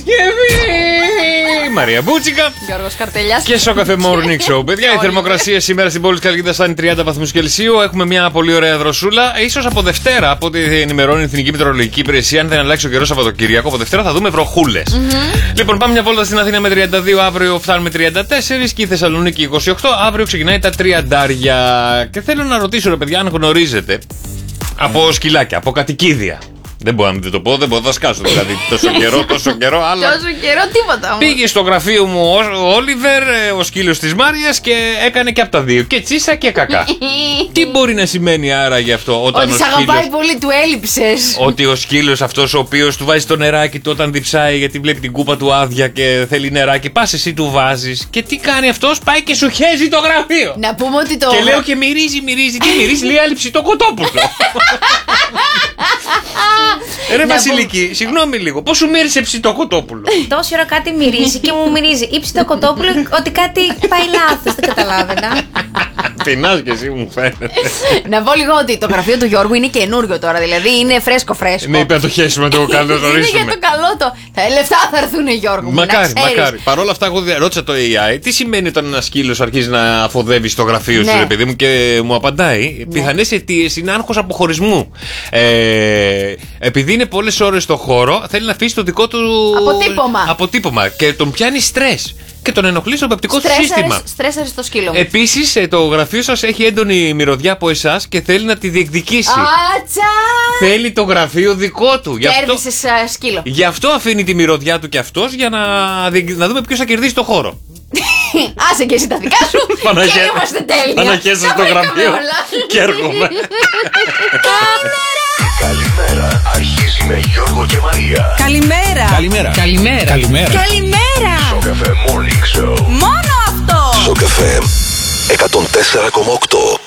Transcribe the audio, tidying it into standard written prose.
Μαρία Μπούτσικα. Γιώργος Καρτελιάς. Και στο καφέ Morning Show. Παιδιά, η θερμοκρασία σήμερα στην πόλη της Καλκίδας θα είναι 30 βαθμούς Κελσίου. Έχουμε μια πολύ ωραία δροσούλα. Ίσως από Δευτέρα, από ό,τι ενημερώνει η Εθνική Μετεωρολογική Υπηρεσία, αν δεν αλλάξει ο καιρός Σαββατοκύριακο, από Δευτέρα θα δούμε βροχούλες. Λοιπόν, πάμε μια βόλτα στην Αθήνα με 32, αύριο φτάνουμε 34 και η Θεσσαλονίκη 28. Αύριο ξεκινάει τα 30. Και θέλω να ρωτήσω, ρε παιδιά, αν γνωρίζετε από σκυλάκια, από κατοικίδια. Δεν μπορώ να μην το πω, δεν μπορώ να σκάσω δηλαδή τόσο καιρό, αλλά. Τόσο καιρό, τίποτα όμως. Πήγε στο γραφείο μου ο Όλιβερ, ο σκύλος της Μάριας, και έκανε και από τα δύο. Και τσίσα και κακά. Τι μπορεί να σημαίνει άρα γι' αυτό, όταν ότι σ' αγαπάει πολύ, του έλειψες. Ότι ο σκύλος αυτός ο οποίος του βάζει το νεράκι του όταν διψάει, γιατί βλέπει την κούπα του άδεια και θέλει νεράκι, πας εσύ του βάζεις. Και τι κάνει αυτός, πάει και σου χέζει το γραφείο. Να πούμε ότι το. Και λέω και μυρίζει. Τι μυρίζει, λέει άλυψη το κοτόπουλο. Ρε Βασιλική, συγγνώμη λίγο, πώς σου μύρισε ψητοκοτόπουλο? Τόση ώρα κάτι μυρίζει και μου μυρίζει ή ψητοκοτόπουλο ότι κάτι πάει λάθος, δεν καταλάβαινα. Πεινάς και εσύ, μου φαίνεται. Να πω λίγο ότι το γραφείο του Γιώργου είναι καινούριο τώρα, δηλαδή είναι φρέσκο. Ναι, είπε να το χέσουμε, το καλωσορίσουμε. Είναι για το καλό το. Τα λεφτά θα έρθουν, Γιώργο μου. Μακάρι. Παρ' όλα αυτά, εγώ ρώτησα το AI τι σημαίνει όταν ένα σκύλος αρχίζει να αφοδεύει στο γραφείο σου, παιδί μου, και μου απαντάει. Πιθανές αιτίες είναι άγχος αποχωρισμού. Επειδή είναι πολλές ώρες στο χώρο, θέλει να αφήσει το δικό του αποτύπωμα και τον πιάνει στρες. Και τον ενοχλεί στο πεπτικό του σύστημα. Στρέσαρε στο σκύλο μου. Επίσης, το γραφείο σας έχει έντονη μυρωδιά από εσάς και θέλει να τη διεκδικήσει. Άτσα! Θέλει το γραφείο δικό του. Κέρδισες σκύλο. Γι' αυτό αφήνει τη μυρωδιά του κι αυτός, για να δούμε ποιος θα κερδίσει το χώρο. Άσε και εσύ τα δικά σου. Και είμαστε τέλεια. Αναχέσαι στο γραφείο και έρχομαι. Καλημέρα, αρχίζει με Γιώργο και Μαρία. Καλημέρα. Στο καφέ Morning Show. Μόνο αυτό. Στο καφέ 104,8.